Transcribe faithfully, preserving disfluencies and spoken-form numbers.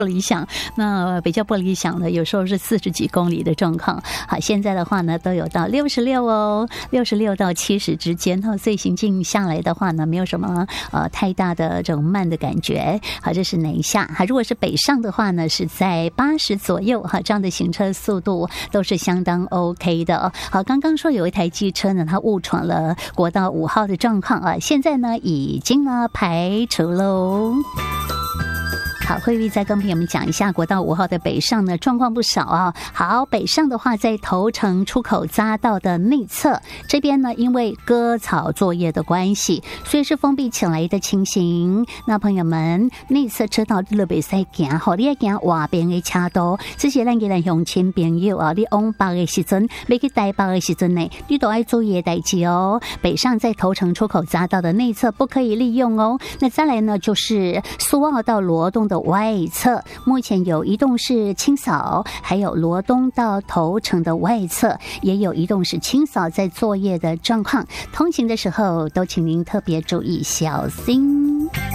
不理想，那比较不理想的有时候是四十几公里的状况。好，现在的话呢都有到六十六哦，六十六到七十之间哈，所以行进下来的话呢，没有什么呃太大的这种慢的感觉。好，这是南下。好，如果是北上的话呢，是在八十左右哈，这样的行车速度都是相当 OK 的。好，刚刚说有一台机车呢，它误闯了国道五号的状况啊，现在呢已经呢排除喽。好，慧玉再跟朋友们讲一下国道五号的北上呢状况不少啊。好，北上的话，在头城出口匝道的内侧这边呢，因为割草作业的关系，所以是封闭起来的情形。那朋友们，内侧车道你都袂使行，好，你要行外边的车道。之前咱给咱乡亲朋友啊，你往北的时阵，要去台北的时阵呢，你都要注意的代志哦。北上在头城出口匝道的内侧不可以利用哦。那再来呢，就是苏澳到罗东的外侧，目前有移动式清扫，还有罗东到头城的外侧也有移动式清扫在作业的状况。通行的时候都请您特别注意小心。